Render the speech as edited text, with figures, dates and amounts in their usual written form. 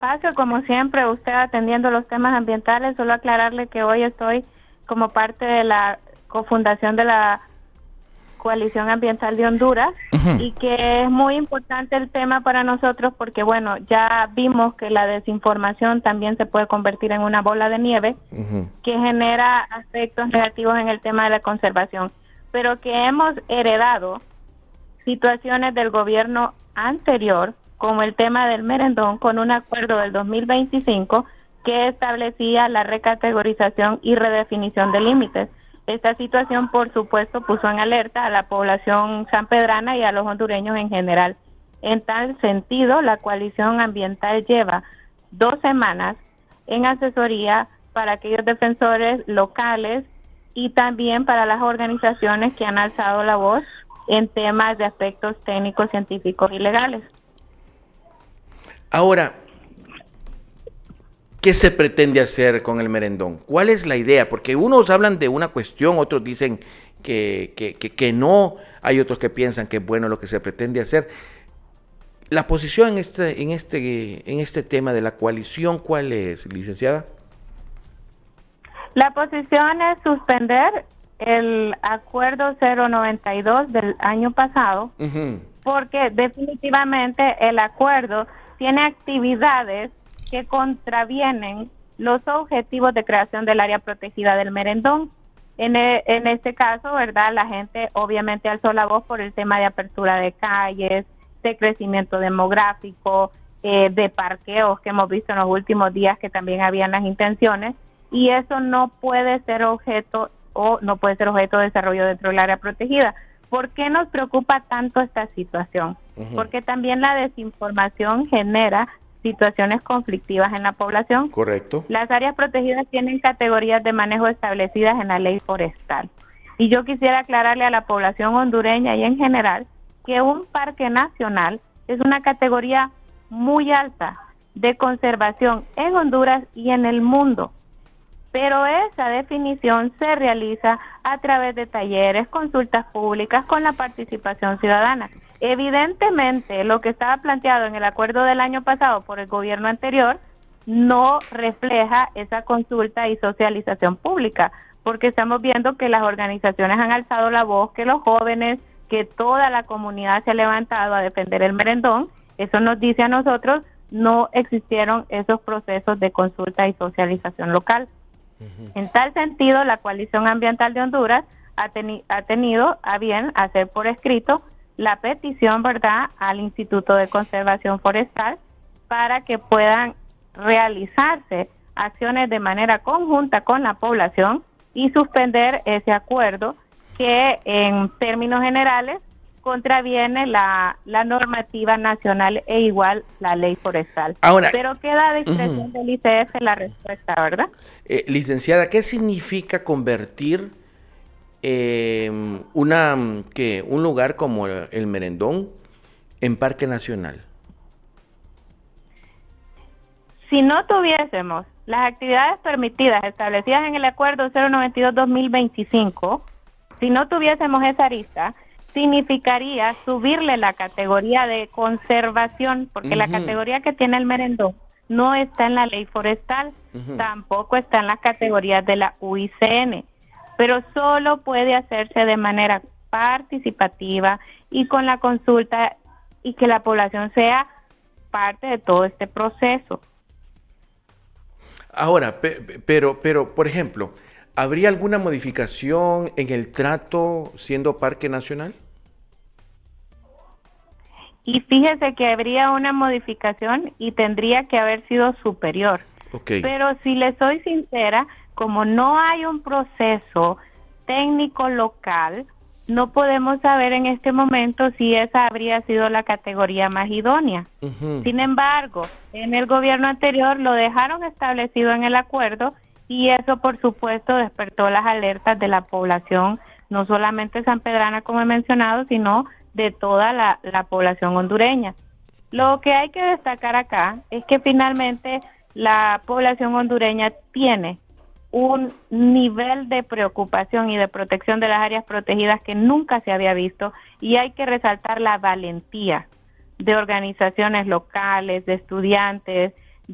espacio, como siempre, usted atendiendo los temas ambientales. Solo aclararle que hoy estoy como parte de la cofundación de la Coalición Ambiental de Honduras Ujú. y que es muy importante el tema para nosotros porque, bueno, ya vimos que la desinformación también se puede convertir en una bola de nieve Ujú. que genera aspectos negativos en el tema de la conservación, pero que hemos heredado situaciones del gobierno anterior, como el tema del merendón, con un acuerdo del 2025 que establecía la recategorización y redefinición de límites. Esta situación, por supuesto, puso en alerta a la población sanpedrana y a los hondureños en general. En tal sentido, la coalición ambiental lleva 2 semanas en asesoría para aquellos defensores locales y también para las organizaciones que han alzado la voz en temas de aspectos técnicos, científicos y legales. Ahora, ¿qué se pretende hacer con el merendón? ¿Cuál es la idea? Porque unos hablan de una cuestión, otros dicen que no, hay otros que piensan que es bueno lo que se pretende hacer. La posición en este tema de la coalición, ¿cuál es, licenciada? La posición es suspender el acuerdo 092 del año pasado Ujú. porque definitivamente el acuerdo tiene actividades que contravienen los objetivos de creación del área protegida del Merendón. En este caso, ¿verdad? La gente obviamente alzó la voz por el tema de apertura de calles, de crecimiento demográfico, de parqueos que hemos visto en los últimos días que también habían las intenciones, y eso no puede ser objeto o no puede ser objeto de desarrollo dentro del área protegida. ¿Por qué nos preocupa tanto esta situación? Ujú. Porque también la desinformación genera situaciones conflictivas en la población. Correcto. Las áreas protegidas tienen categorías de manejo establecidas en la ley forestal. Y yo quisiera aclararle a la población hondureña y en general que un parque nacional es una categoría muy alta de conservación en Honduras y en el mundo, pero esa definición se realiza a través de talleres, consultas públicas con la participación ciudadana. Evidentemente, lo que estaba planteado en el acuerdo del año pasado por el gobierno anterior no refleja esa consulta y socialización pública, porque estamos viendo que las organizaciones han alzado la voz, que los jóvenes, que toda la comunidad se ha levantado a defender el merendón. Eso nos dice a nosotros, no existieron esos procesos de consulta y socialización local. En tal sentido, la Coalición Ambiental de Honduras ha tenido a bien hacer por escrito la petición, ¿verdad?, al Instituto de Conservación Forestal para que puedan realizarse acciones de manera conjunta con la población y suspender ese acuerdo que en términos generales contraviene la normativa nacional e igual la ley forestal. Ahora, Pero queda a ujú, discreción del ICF la respuesta, ¿verdad? licenciada, ¿qué significa convertir un lugar como el Merendón en parque nacional? Si no tuviésemos las actividades permitidas establecidas en el acuerdo 092-2025, si no tuviésemos esa arista, significaría subirle la categoría de conservación, porque la Ujú. categoría que tiene el merendón no está en la ley forestal, Ujú. tampoco está en las categorías de la UICN, pero solo puede hacerse de manera participativa y con la consulta y que la población sea parte de todo este proceso. Ahora, pero, por ejemplo, ¿habría alguna modificación en el trato siendo parque nacional? Y fíjese que habría una modificación y tendría que haber sido superior. Ok. Pero si le soy sincera, como no hay un proceso técnico local, no podemos saber en este momento si esa habría sido la categoría más idónea. Ujú. Sin embargo, en el gobierno anterior lo dejaron establecido en el acuerdo y eso, por supuesto, despertó las alertas de la población, no solamente sanpedrana, como he mencionado, sino de toda la población hondureña. Lo que hay que destacar acá es que finalmente la población hondureña tiene un nivel de preocupación y de protección de las áreas protegidas que nunca se había visto, y hay que resaltar la valentía de organizaciones locales, de estudiantes,